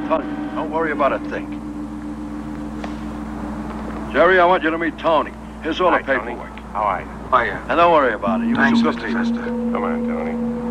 told you, don't worry about a thing. Jerry, I want you to meet Tony. Here's all the paperwork. How are you? Oh, yeah. And don't worry about it. You Thanks, do Mr. Fester. Come on, Tony.